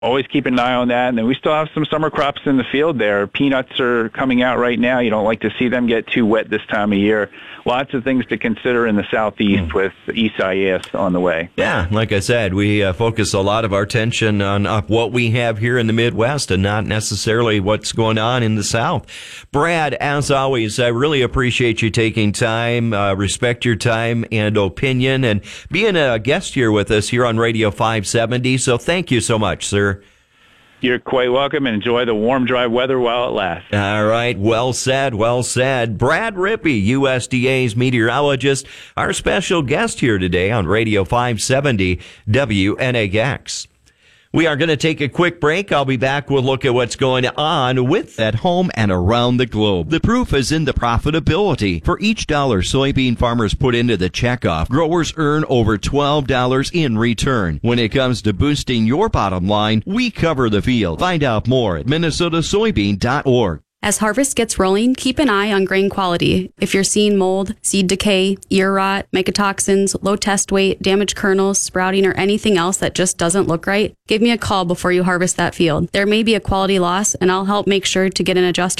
always keep an eye on that. And then we still have some summer crops in the field there. Peanuts are coming out right now. You don't like to see them get too wet this time of year. Lots of things to consider in the southeast with Isaias on the way. Yeah, like I said, we focus a lot of our attention on what we have here in the Midwest and not necessarily what's going on in the South. Brad, as always, I really appreciate you taking time, respect your time and opinion, and being a guest here with us here on Radio 570. So thank you so much, sir. You're quite welcome, and enjoy the warm, dry weather while it lasts. All right. Well said. Well said. Brad Rippey, USDA's meteorologist, our special guest here today on Radio 570 WNAX. We are going to take a quick break. I'll be back. We'll look at what's going on with at home and around the globe. The proof is in the profitability. For each dollar soybean farmers put into the checkoff, growers earn over $12 in return. When it comes to boosting your bottom line, we cover the field. Find out more at minnesotasoybean.org. As harvest gets rolling, keep an eye on grain quality. If you're seeing mold, seed decay, ear rot, mycotoxins, low test weight, damaged kernels, sprouting, or anything else that just doesn't look right, give me a call before you harvest that field. There may be a quality loss, and I'll help make sure to get an adjuster